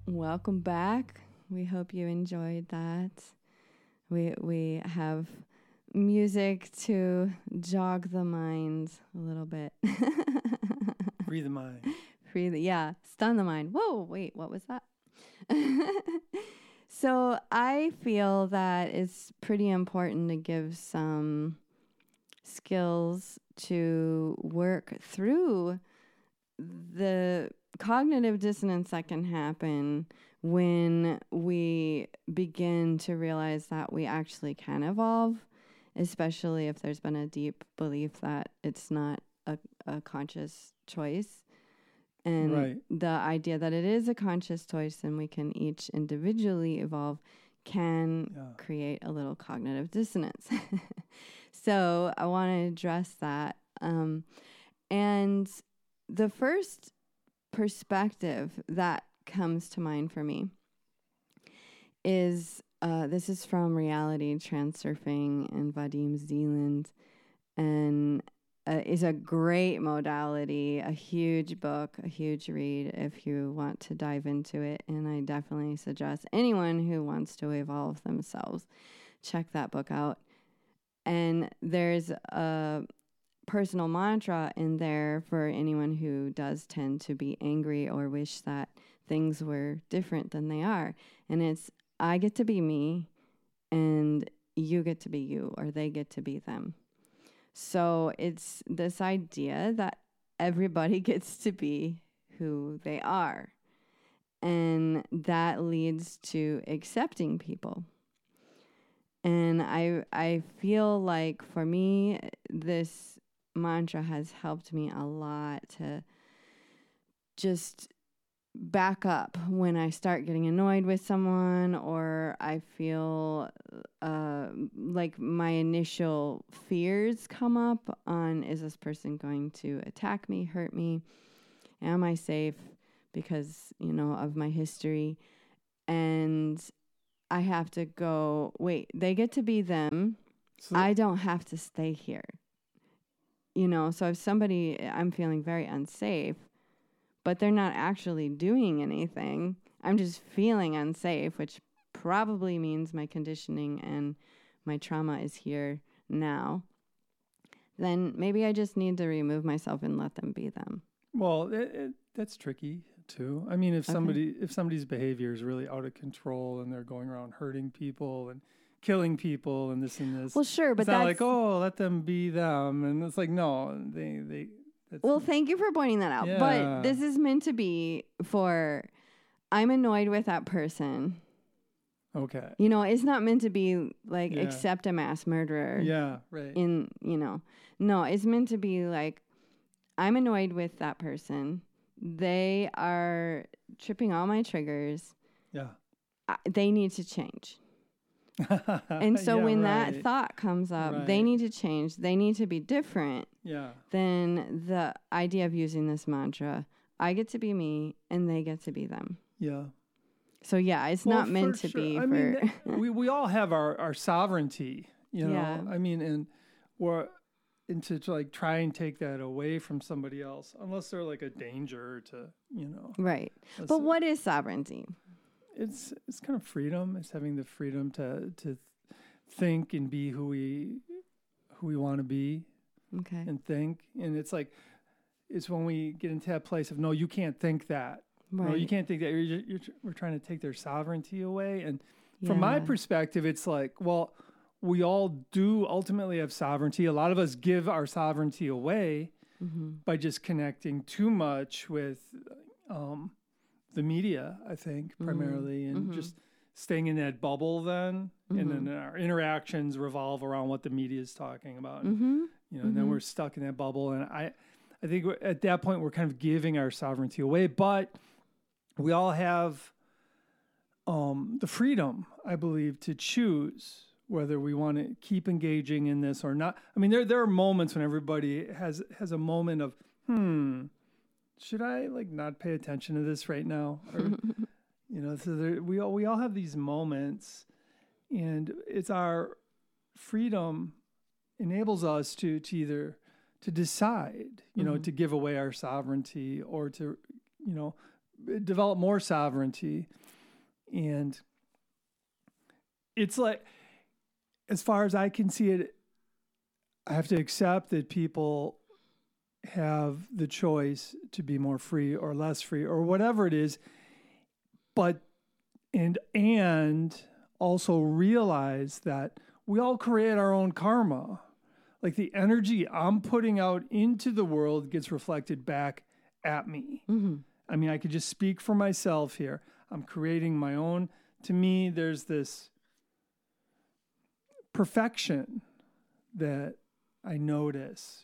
Welcome back. We hope you enjoyed that. We have music to jog the mind a little bit. Free the mind. Stun the mind. Whoa, wait, what was that? So I feel that it's pretty important to give some skills to work through the cognitive dissonance that can happen when we begin to realize that we actually can evolve, especially if there's been a deep belief that it's not a conscious choice. And Right. the idea that it is a conscious choice and we can each individually evolve can create a little cognitive dissonance. So I want to address that. And the first perspective that comes to mind for me is this is from Reality Transurfing and Vadim Zeland, and is a great modality, a huge book, a huge read if you want to dive into it. And I definitely suggest anyone who wants to evolve themselves, check that book out. And there's a personal mantra in there for anyone who does tend to be angry or wish that things were different than they are. And it's, I get to be me and you get to be you, or they get to be them. So it's this idea that everybody gets to be who they are. And that leads to accepting people. And I feel like for me, this mantra has helped me a lot to just back up when I start getting annoyed with someone, or I feel like my initial fears come up on, is this person going to attack me, hurt me? Am I safe because, of my history? And I have to go, wait, they get to be them. So I don't have to stay here. So if somebody, I'm feeling very unsafe, but they're not actually doing anything, I'm just feeling unsafe, which probably means my conditioning and my trauma is here now, then maybe I just need to remove myself and let them be them. Well, that's tricky too. I mean, if somebody's behavior is really out of control and they're going around hurting people and killing people and this and this. Well, sure, but it's not like, oh, let them be them. And it's like, no, they well, thank you for pointing that out. Yeah. But this is meant to be for, I'm annoyed with that person. Okay. It's not meant to be like, accept a mass murderer. Yeah, right. No, it's meant to be like, I'm annoyed with that person. They are tripping all my triggers. Yeah. They need to change. And so when that thought comes up, they need to change. They need to be different. Yeah. Then the idea of using this mantra, I get to be me and they get to be them. Yeah. So it's not meant to be. I mean, we all have our sovereignty, Yeah. I mean, and to like try and take that away from somebody else, unless they're like a danger to, Right. But what is sovereignty? It's kind of freedom. It's having the freedom to think and be who we want to be. Okay. And think. And it's like, it's when we get into that place of, no, you can't think that. Right. No, you can't think that. We're trying to take their sovereignty away. And from my perspective, it's like, well, we all do ultimately have sovereignty. A lot of us give our sovereignty away by just connecting too much with the media, I think, primarily, and just staying in that bubble then. And then our interactions revolve around what the media is talking about. And, and then we're stuck in that bubble. And I think at that point, we're kind of giving our sovereignty away. But we all have the freedom, I believe, to choose whether we want to keep engaging in this or not. I mean, there are moments when everybody has a moment of, should I like not pay attention to this right now? Or, so we all have these moments, and it's our freedom enables us to either to decide, to give away our sovereignty or to, develop more sovereignty. And it's like, as far as I can see it, I have to accept that people have the choice to be more free or less free or whatever it is, but and also realize that we all create our own karma. Like the energy I'm putting out into the world gets reflected back at me. Mm-hmm. I mean, I could just speak for myself here. I'm creating my own. To me, there's this perfection that I notice,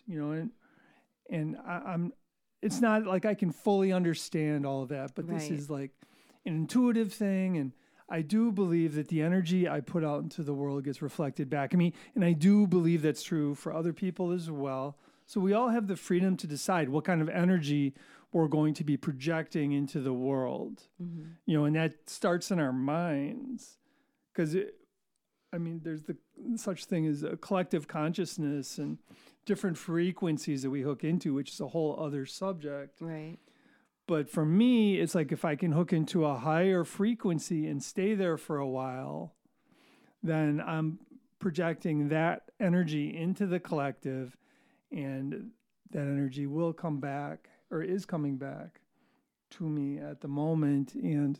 and I'm. It's not like I can fully understand all of that, but this is like an intuitive thing, and I do believe that the energy I put out into the world gets reflected back at me, and I do believe that's true for other people as well. So we all have the freedom to decide what kind of energy we're going to be projecting into the world, and that starts in our minds, because there's such thing as a collective consciousness and different frequencies that we hook into, which is a whole other subject. Right. But for me, it's like if I can hook into a higher frequency and stay there for a while, then I'm projecting that energy into the collective, and that energy will come back, or is coming back to me at the moment. And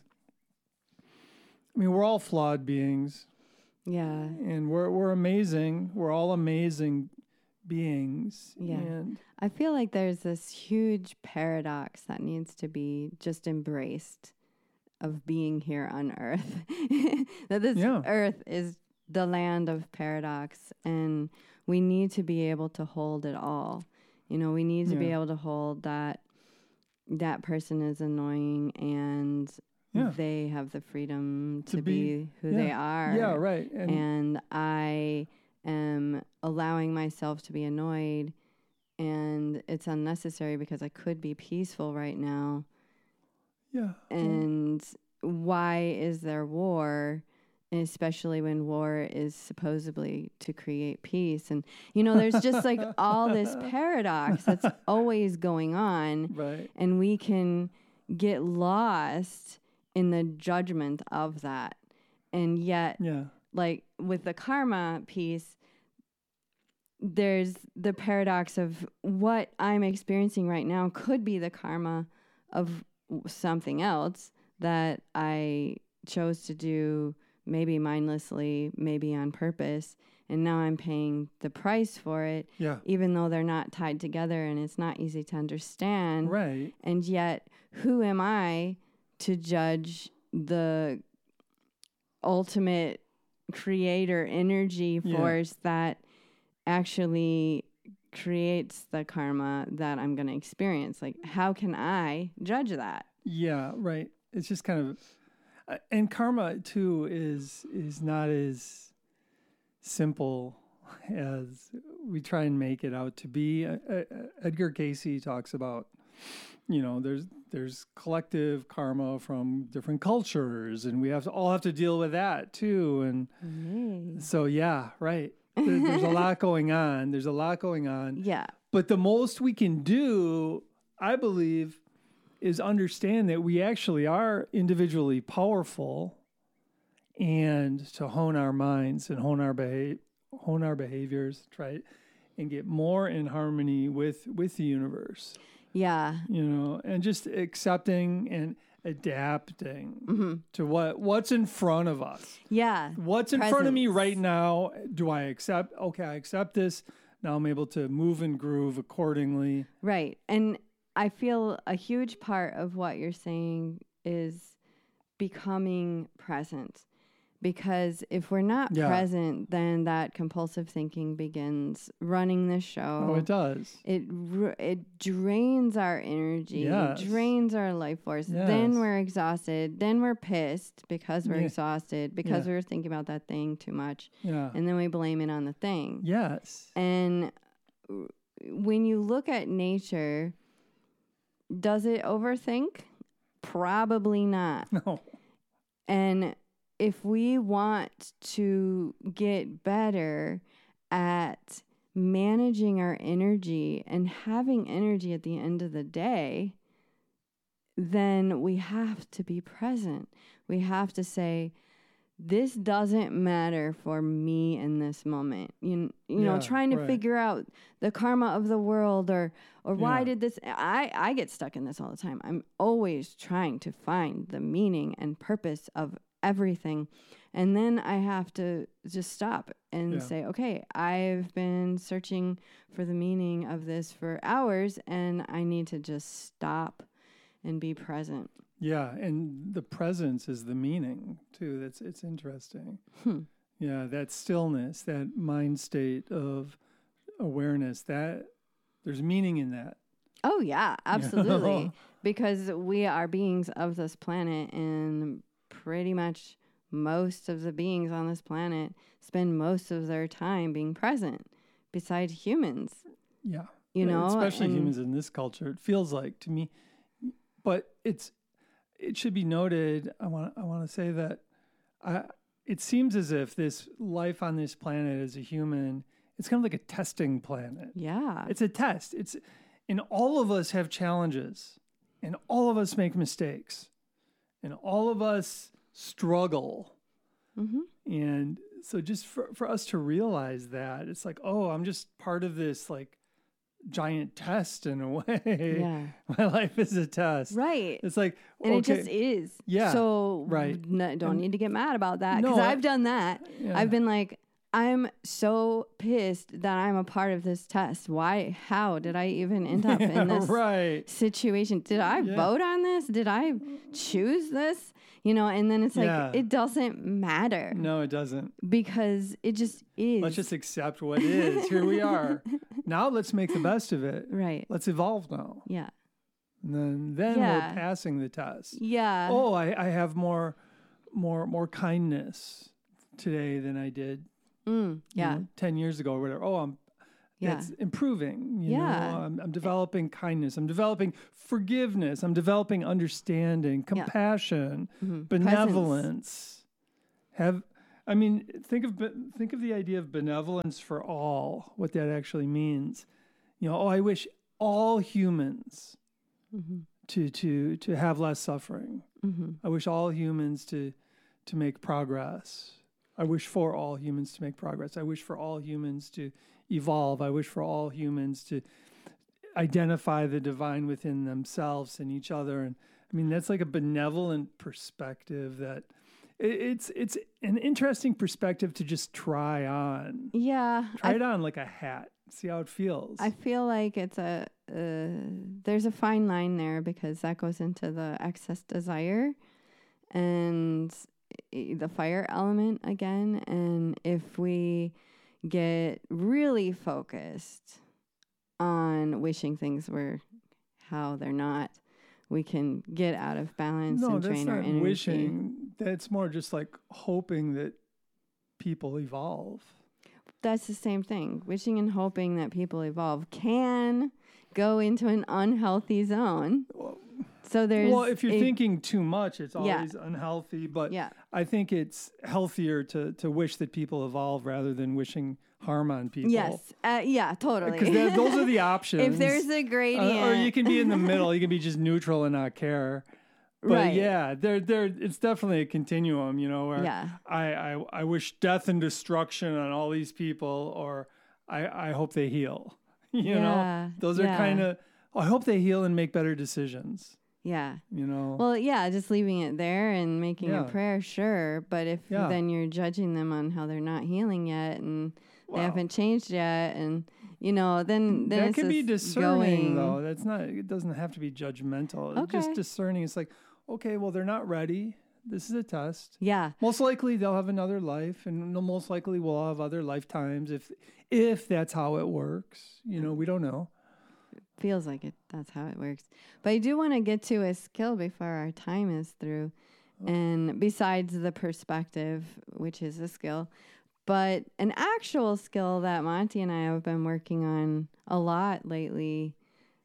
we're all flawed beings. Yeah. And we're amazing. We're all amazing beings. Yeah. And I feel like there's this huge paradox that needs to be just embraced of being here on Earth. That this Earth is the land of paradox, and we need to be able to hold it all. We need to be able to hold that person is annoying and they have the freedom to be who they are. Yeah, right. And I am allowing myself to be annoyed, and it's unnecessary because I could be peaceful right now. Yeah. And why is there war? And especially when war is supposedly to create peace. And, there's just like all this paradox that's always going on. Right. And we can get lost in the judgment of that. And yet, like with the karma piece, there's the paradox of what I'm experiencing right now could be the karma of something else that I chose to do, maybe mindlessly, maybe on purpose. And now I'm paying the price for it, even though they're not tied together and it's not easy to understand. Right. And yet, who am I to judge the ultimate creator energy force that actually creates the karma that I'm going to experience? Like, how can I judge that? Yeah, right. It's just kind of, and karma too is not as simple as we try and make it out to be. Edgar Cayce talks about, there's collective karma from different cultures, and we all have to deal with that too. And so, right. There's a lot going on. Yeah. But the most we can do, I believe, is understand that we actually are individually powerful, and to hone our minds and hone our behaviors, try and get more in harmony with the universe. Yeah. And just accepting and adapting to what's in front of us. Yeah. What's in front of me right now? Do I accept? Okay, I accept this. Now I'm able to move and groove accordingly. Right. And I feel a huge part of what you're saying is becoming present. Because if we're not present, then that compulsive thinking begins running the show. Oh, it does. It drains our energy, drains our life force. Yes. Then we're exhausted. Then we're pissed because we're exhausted, because we were thinking about that thing too much. Yeah. And then we blame it on the thing. Yes. And when you look at nature, does it overthink? Probably not. No. And if we want to get better at managing our energy and having energy at the end of the day, then we have to be present. We have to say, this doesn't matter for me in this moment. You know, trying to figure out the karma of the world or why did this, I get stuck in this all the time. I'm always trying to find the meaning and purpose of everything. And then I have to just stop and say, okay, I've been searching for the meaning of this for hours, and I need to just stop and be present. Yeah, and the presence is the meaning too. It's interesting. Yeah, that stillness, that mind state of awareness, that there's meaning in that. Oh yeah, absolutely. Because we are beings of this planet, and pretty much most of the beings on this planet spend most of their time being present besides humans. Yeah. You know, especially humans in this culture, it feels like to me. But it should be noted, I want to say that it seems as if this life on this planet as a human, it's kind of like a testing planet. Yeah. It's a test. And all of us have challenges, and all of us make mistakes, and all of us struggle. And so just for us to realize that, it's like, oh, I'm just part of this like giant test in a way. Yeah. My life is a test. Right. It's like, and it just is. Yeah. So don't need to get mad about that, because I've done that. Yeah. I've been like, I'm so pissed that I'm a part of this test. Why? How did I even end up in this situation? Did I vote on this? Did I choose this? You know, and then it's like, it doesn't matter. No, it doesn't. Because it just is. Let's just accept what is. Here we are. Now let's make the best of it. Right. Let's evolve now. Yeah. And then we're passing the test. Yeah. Oh, I have more kindness today than I did 10 years ago or whatever. Oh, it's improving. You know, I'm developing kindness. I'm developing forgiveness. I'm developing understanding, compassion, benevolence. Think of the idea of benevolence for all, what that actually means. You know, I wish all humans to have less suffering. I wish all humans to make progress. I wish for all humans to make progress. I wish for all humans to evolve. I wish for all humans to identify the divine within themselves and each other. And I mean, that's like a benevolent perspective that it's an interesting perspective to just try on. Yeah. Try it on like a hat. See how it feels. I feel like it's there's a fine line there, because that goes into the excess desire and the fire element again. And if we get really focused on wishing things were how they're not, we can get out of balance and drain our energy. No, that's not wishing. That's more just like hoping that people evolve. That's the same thing. Wishing and hoping that people evolve can go into an unhealthy zone. So if you're thinking too much, it's always unhealthy. But I think it's healthier to wish that people evolve rather than wishing harm on people. Yes. Totally. Because those are the options. If there's a gradient. Or you can be in the middle. You can be just neutral and not care. But it's definitely a continuum, you know, where I wish death and destruction on all these people, or I hope they heal. You know, those are kind of, I hope they heal and make better decisions. Yeah. You know? Well, just leaving it there and making a prayer, sure. But if then you're judging them on how they're not healing yet and they haven't changed yet, and, you know, then that it's can be discerning, though. It doesn't have to be judgmental. Okay. It's just discerning. It's like, okay, well, they're not ready. This is a test. Yeah. Most likely they'll have another life, and most likely we'll have other lifetimes if that's how it works. You know, we don't know. Feels like that's how it works. But I do want to get to a skill before our time is through. And besides the perspective, which is a skill, but an actual skill that Monty and I have been working on a lot lately,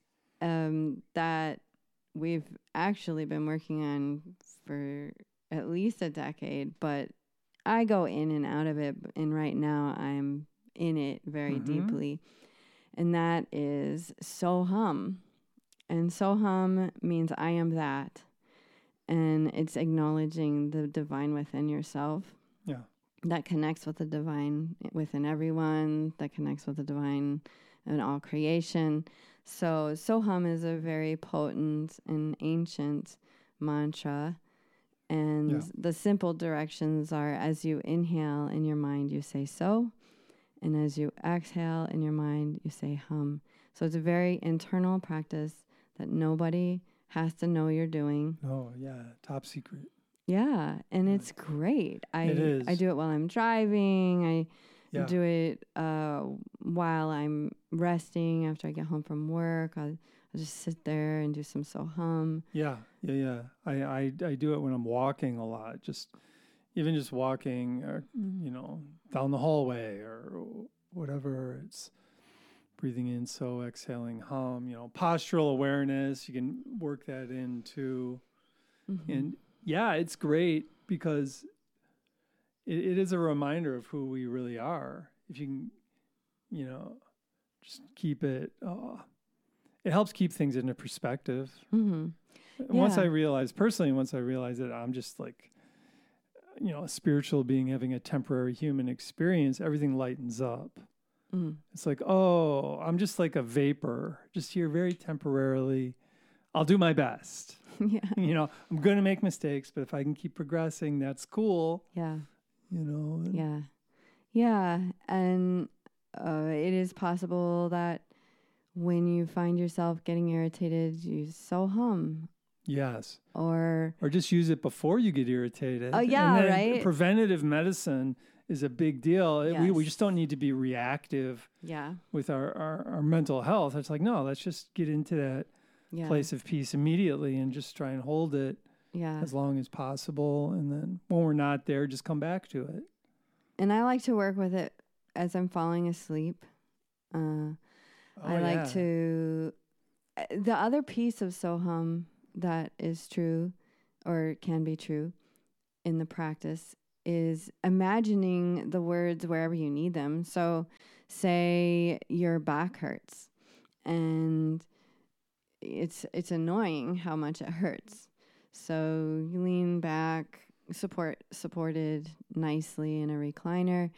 that we've actually been working on for at least a decade, but I go in and out of it. And right now I'm in it very deeply. And that is Soham. And Soham means I am that. And it's acknowledging the divine within yourself. Yeah. That connects with the divine within everyone, that connects with the divine in all creation. So Soham is a very potent and ancient mantra. And the simple directions are, as you inhale in your mind, you say so. And as you exhale in your mind, you say hum. So it's a very internal practice that nobody has to know you're doing. Oh, yeah. Top secret. Yeah. And it's great. It is. I do it while I'm driving. I do it while I'm resting after I get home from work. I'll just sit there and do some Soham. Yeah. I do it when I'm walking a lot. Even just walking, or down the hallway or whatever. It's breathing in, so exhaling, hum. Postural awareness. You can work that in too. Mm-hmm. And yeah, it's great because it is a reminder of who we really are. If you can, just keep it. It helps keep things into perspective. Mm-hmm. Once I realized that I'm just like, a spiritual being having a temporary human experience, everything lightens up. Mm. It's like, oh, I'm just like a vapor, just here very temporarily. I'll do my best. Yeah. I'm going to make mistakes, but if I can keep progressing, that's cool. Yeah. Yeah. Yeah. And it is possible that when you find yourself getting irritated, you Soham. Yes. Or just use it before you get irritated. Oh, yeah, and then right? Preventative medicine is a big deal. Yes. We just don't need to be reactive with our mental health. It's like, no, let's just get into that place of peace immediately and just try and hold it as long as possible. And then when we're not there, just come back to it. And I like to work with it as I'm falling asleep. I like to... The other piece of Soham that is true or can be true in the practice is imagining the words wherever you need them. So say your back hurts and it's annoying how much it hurts. So you lean back, supported nicely in a recliner,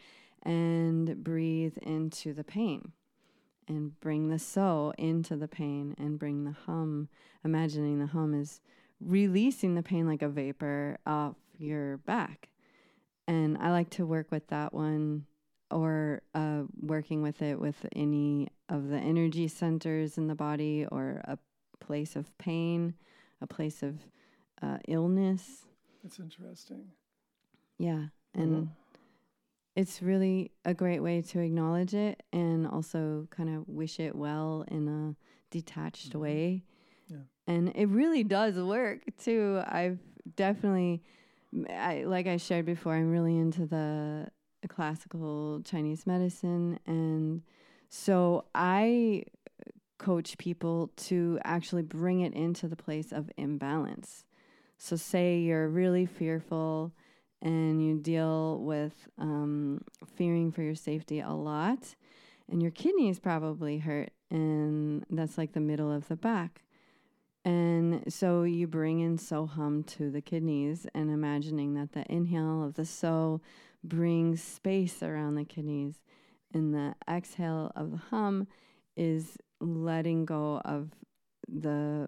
and breathe into the pain. And bring the so into the pain and bring the hum, imagining the hum is releasing the pain like a vapor off your back. And I like to work with that one, or working with it with any of the energy centers in the body, or a place of pain, a place of illness. That's interesting. Yeah. And it's really a great way to acknowledge it and also kind of wish it well in a detached way. Yeah. And it really does work too. I've definitely, like I shared before, I'm really into the classical Chinese medicine. And so I coach people to actually bring it into the place of imbalance. So say you're really fearful and you deal with fearing for your safety a lot, and your kidneys probably hurt, and that's like the middle of the back. And so you bring in Soham to the kidneys, and imagining that the inhale of the So brings space around the kidneys, and the exhale of the hum is letting go of the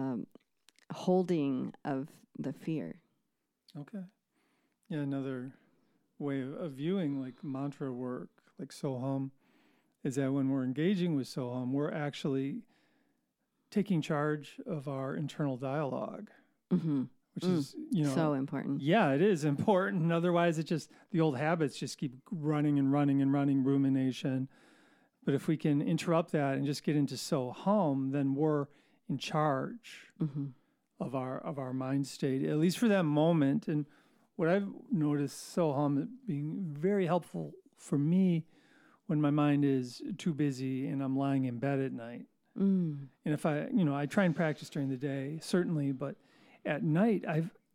holding of the fear. Okay. Yeah, another way of viewing like mantra work, like Soham, is that when we're engaging with Soham, we're actually taking charge of our internal dialogue, which is, so important. Yeah, it is important. Otherwise, the old habits just keep running and running and running, rumination. But if we can interrupt that and just get into Soham, then we're in charge of our mind state, at least for that moment. And what I've noticed Soham being very helpful for me when my mind is too busy and I'm lying in bed at night. And if I try and practice during the day, certainly, but at night,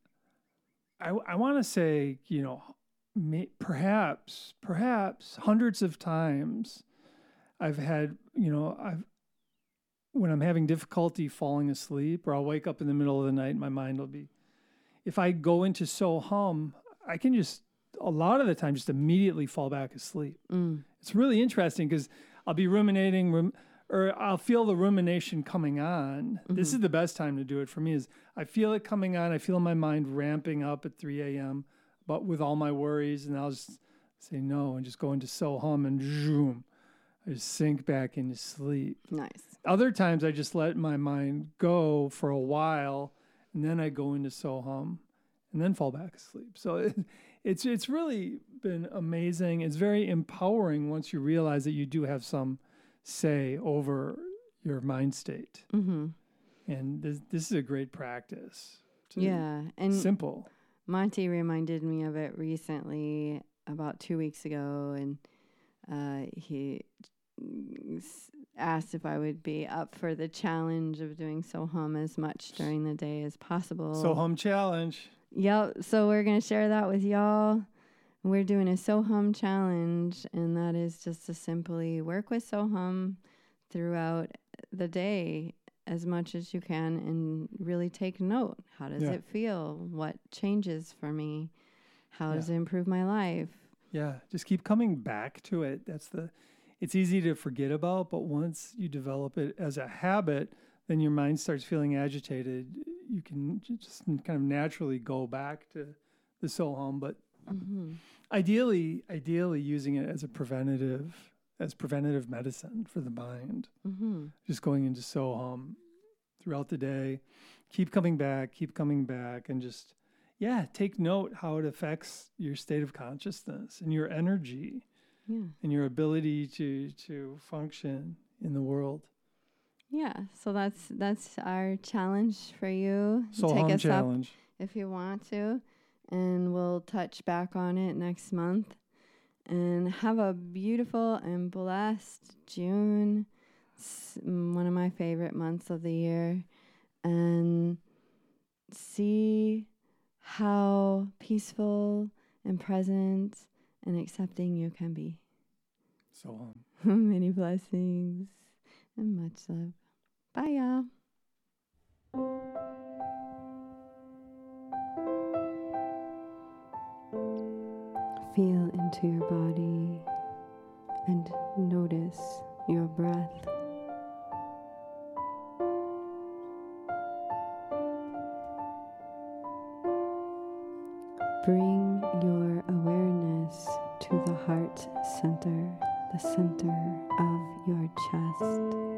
I want to say, perhaps hundreds of times I've had, when I'm having difficulty falling asleep, or I'll wake up in the middle of the night and my mind will be, if I go into So Hum, I can just, a lot of the time, just immediately fall back asleep. It's really interesting because I'll be ruminating, or I'll feel the rumination coming on. This is the best time to do it for me, is I feel it coming on. I feel my mind ramping up at 3 a.m., but with all my worries, and I'll just say no and just go into So Hum, and zoom, I just sink back into sleep. Nice. Other times I just let my mind go for a while, and then I go into So Hum, and then fall back asleep. So it's really been amazing. It's very empowering once you realize that you do have some say over your mind state. And this is a great practice. Yeah. And simple. Monty reminded me of it recently, about 2 weeks ago, and he asked if I would be up for the challenge of doing So Hum as much during the day as possible. So Hum challenge. Yep. So we're going to share that with y'all. We're doing a So Hum challenge, and that is just to simply work with So Hum throughout the day as much as you can and really take note. How does it feel? What changes for me? How does it improve my life? Yeah, just keep coming back to it. It's easy to forget about, but once you develop it as a habit, then your mind starts feeling agitated. You can just kind of naturally go back to the So Hum, but ideally using it as preventative medicine for the mind. Just going into So Hum throughout the day, keep coming back, and just, take note how it affects your state of consciousness and your energy and your ability to function in the world. Yeah, so that's our challenge for you. So Take Hum us challenge. up if you want to, and we'll touch back on it next month. And have a beautiful and blessed June. It's one of my favorite months of the year. And see how peaceful and present and accepting you can be. So Hum. Many blessings and much love. Bye, y'all. Feel into your body and notice your breath. Bring your awareness to the heart center, the center of your chest.